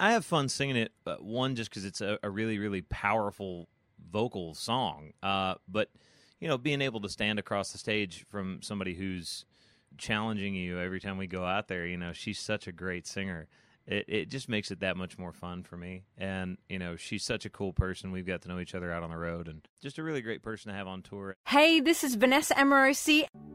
I have fun singing it. One, just because it's a really, really powerful vocal song. But, being able to stand across the stage from somebody who's challenging you every time we go out there, she's such a great singer. It just makes it that much more fun for me. And, she's such a cool person. We've got to know each other out on the road, and just a really great person to have on tour. Hey, this is Vanessa Amorosi.